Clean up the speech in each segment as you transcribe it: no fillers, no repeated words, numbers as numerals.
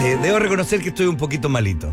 Debo reconocer que estoy un poquito malito.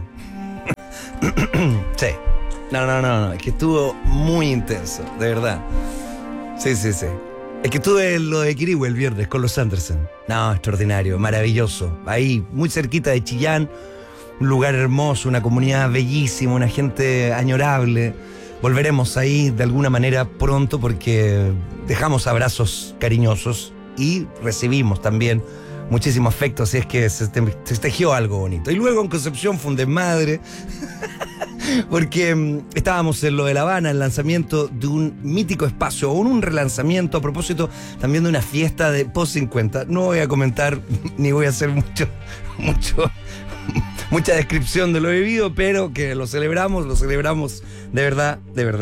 Sí. No, es que estuvo muy intenso, de verdad. Sí. Es que estuve en lo de Quirihue el viernes con los Anderson. No, extraordinario, maravilloso. Ahí, muy cerquita de Chillán, un lugar hermoso, una comunidad bellísima, una gente añorable. Volveremos ahí de alguna manera pronto porque dejamos abrazos cariñosos y recibimos también muchísimo afecto, así es que se tejió algo bonito. Y luego en Concepción fue un desmadre, porque estábamos en lo de La Habana, el lanzamiento de un mítico espacio, o un relanzamiento a propósito también de una fiesta de post-50. No voy a comentar, ni voy a hacer mucha descripción de lo vivido, pero que lo celebramos de verdad.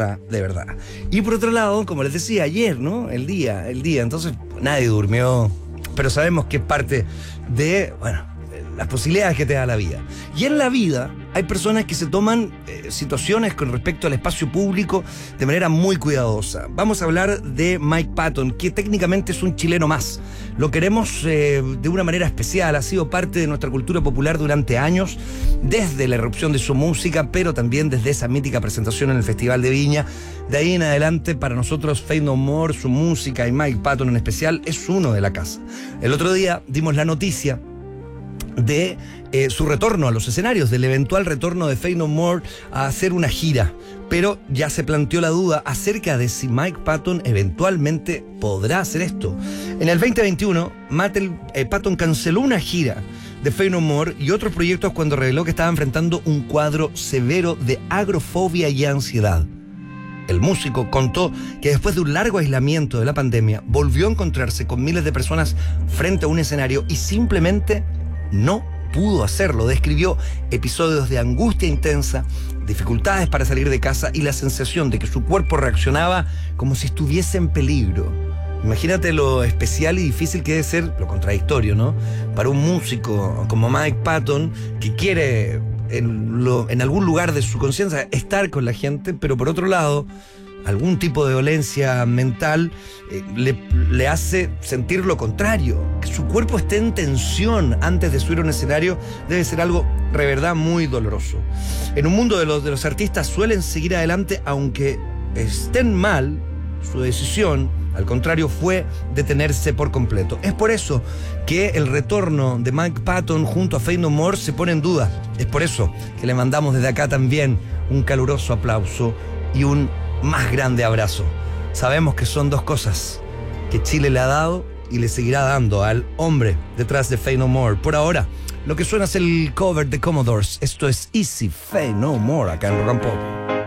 Y por otro lado, como les decía ayer, ¿no? El día, entonces nadie durmió, pero sabemos que es parte de, las posibilidades que te da la vida. Y en la vida hay personas que se toman situaciones con respecto al espacio público de manera muy cuidadosa. Vamos a hablar de Mike Patton, que técnicamente es un chileno más. Lo queremos de una manera especial, ha sido parte de nuestra cultura popular durante años, desde la irrupción de su música, pero también desde esa mítica presentación en el Festival de Viña. De ahí en adelante, para nosotros, Faith No More, su música y Mike Patton en especial, es uno de la casa. El otro día dimos la noticia de su retorno a los escenarios, del eventual retorno de Faith No More a hacer una gira, pero ya se planteó la duda acerca de si Mike Patton eventualmente podrá hacer esto. En el 2021, Patton canceló una gira de Faith No More y otros proyectos cuando reveló que estaba enfrentando un cuadro severo de agrofobia y ansiedad. El músico contó que después de un largo aislamiento de la pandemia, volvió a encontrarse con miles de personas frente a un escenario y simplemente no pudo hacerlo. Describió episodios de angustia intensa, dificultades para salir de casa y la sensación de que su cuerpo reaccionaba como si estuviese en peligro. Imagínate lo especial y difícil que debe ser, lo contradictorio, ¿no? Para un músico como Mike Patton, que quiere en algún lugar de su conciencia estar con la gente, pero por otro lado, algún tipo de dolencia mental le hace sentir lo contrario. Que su cuerpo esté en tensión antes de subir a un escenario debe ser algo de verdad muy doloroso. En un mundo de los artistas suelen seguir adelante aunque estén mal. Su decisión, al contrario, fue detenerse por completo. Es por eso que el retorno de Mike Patton junto a Faith No More se pone en duda. Es por eso que le mandamos desde acá también un caluroso aplauso y un más grande abrazo. Sabemos que son dos cosas que Chile le ha dado y le seguirá dando al hombre detrás de Faith No More. Por ahora, lo que suena es el cover de Commodores. Esto es Easy, Faith No More, acá en Rock and Pop.